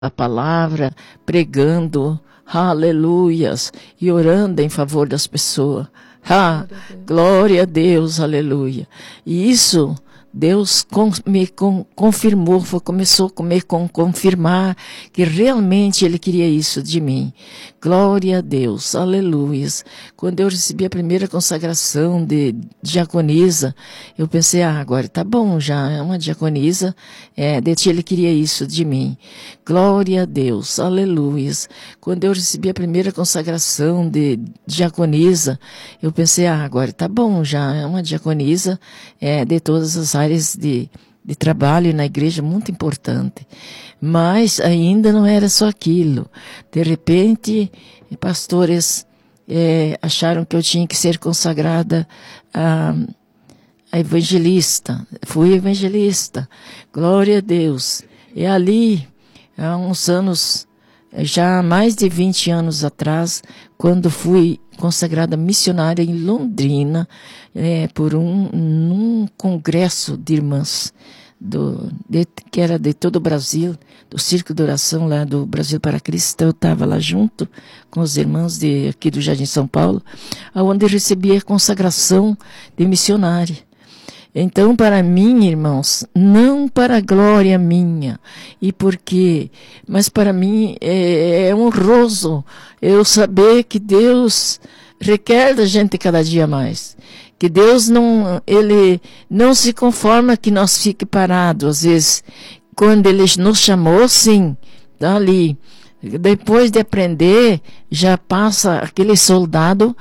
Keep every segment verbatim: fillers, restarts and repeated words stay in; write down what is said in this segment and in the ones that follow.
a palavra, pregando, aleluias, e orando em favor das pessoas. Ah, glória a Deus, aleluia. E isso Deus com, me com, confirmou, foi, começou a me com, confirmar que realmente Ele queria isso de mim. Glória a Deus, aleluias. Quando eu recebi a primeira consagração de diaconisa, eu pensei, ah, agora tá bom já, é uma diaconisa, é, de Ele queria isso de mim. Glória a Deus, aleluias. Quando eu recebi a primeira consagração de diaconisa, eu pensei, ah, agora tá bom já, é uma diaconisa, é, de todas as áreas de, de trabalho na igreja, muito importante. Mas ainda não era só aquilo. De repente, pastores é, acharam que eu tinha que ser consagrada a, a evangelista. Fui evangelista. Glória a Deus. E ali, há uns anos, já há mais de vinte anos atrás, quando fui consagrada missionária em Londrina, é, por um, um congresso de irmãs, do, de, que era de todo o Brasil, do Círculo de Oração lá do Brasil para Cristo. Eu estava lá junto com os irmãos de, aqui do Jardim São Paulo, onde eu recebi a consagração de missionária. Então, para mim, irmãos, não para a glória minha, e por quê? Mas para mim é, é honroso eu saber que Deus requer da gente cada dia mais. Que Deus não, Ele não se conforma que nós fique parado. Às vezes, quando Ele nos chamou, sim, tá ali. Depois de aprender, já passa aquele soldado,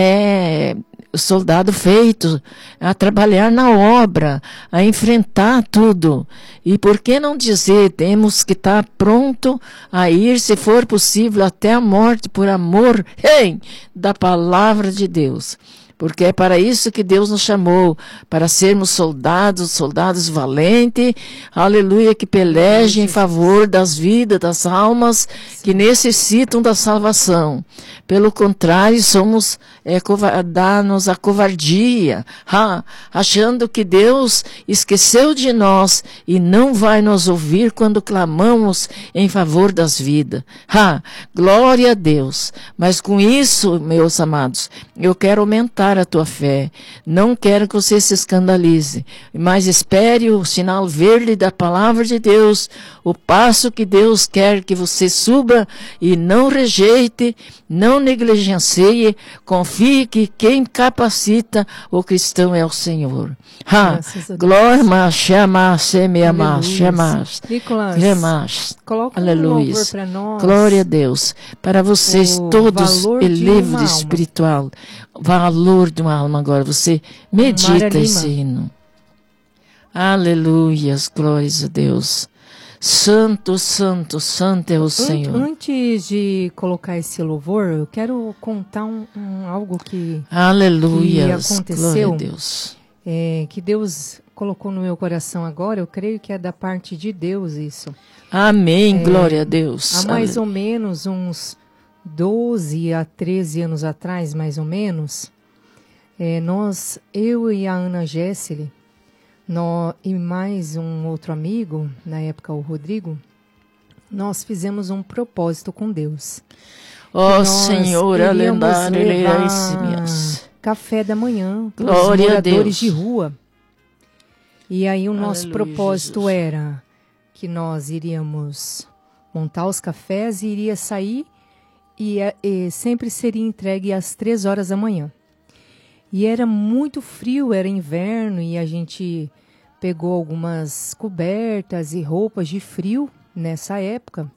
é, soldado feito a trabalhar na obra, a enfrentar tudo. E por que não dizer, temos que estar pronto a ir, se for possível, até a morte por amor, hey, da palavra de Deus. Porque é para isso que Deus nos chamou, para sermos soldados, soldados valentes, aleluia, que pelejem em favor das vidas, das almas que necessitam da salvação. Pelo contrário, somos, é, dá-nos a covardia, ha, achando que Deus esqueceu de nós e não vai nos ouvir quando clamamos em favor das vidas. Ha, glória a Deus. Mas com isso, meus amados, eu quero aumentar a tua fé. Não quero que você se escandalize, mas espere o sinal verde da palavra de Deus, o passo que Deus quer que você suba, e não rejeite, não negligencie, confie que quem capacita o cristão é o Senhor. Ha, glória, chama, chama, chama, Nicolas, coloca um louvor para nós. Glória a Deus. Para vocês todos, eleve espiritual. Valor de uma alma agora. Você medita esse hino. Aleluias, glórias a Deus. Santo, santo, santo é o Senhor. Antes de colocar esse louvor, eu quero contar um, um, algo que, Aleluias, que aconteceu. Glória a Deus. É, que Deus colocou no meu coração agora. Eu creio que é da parte de Deus isso. Amém, é, glória a Deus. Há mais Aleluia. ou menos uns doze a treze anos atrás, mais ou menos, é, nós, eu e a Ana Gessele, nós, e mais um outro amigo, na época o Rodrigo, nós fizemos um propósito com Deus. Ó, oh, Senhor, lendário, café da manhã para os moradores de rua. E aí o nosso Aleluia, propósito Jesus. Era que nós iríamos montar os cafés e iria sair e, e sempre seria entregue às três horas da manhã. E era muito frio, era inverno, e a gente pegou algumas cobertas e roupas de frio nessa época.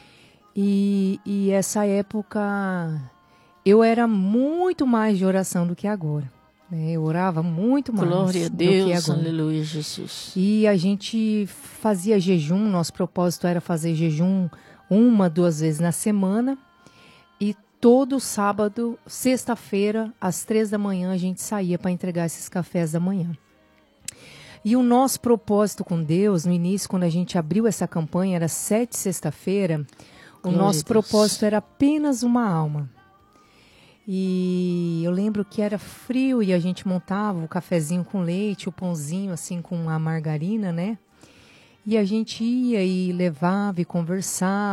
E, e essa época eu era muito mais de oração do que agora. Né? Eu orava muito mais Glória do a Deus, que agora. Aleluia, Jesus. E a gente fazia jejum, nosso propósito era fazer jejum uma, duas vezes na semana. E todo sábado, sexta-feira, às três da manhã, a gente saía para entregar esses cafés da manhã. E o nosso propósito com Deus, no início, quando a gente abriu essa campanha, era sete sexta-feira, o nosso propósito era apenas uma alma. E eu lembro que era frio e a gente montava o cafezinho com leite, o pãozinho assim com a margarina, né? E a gente ia e levava e conversava.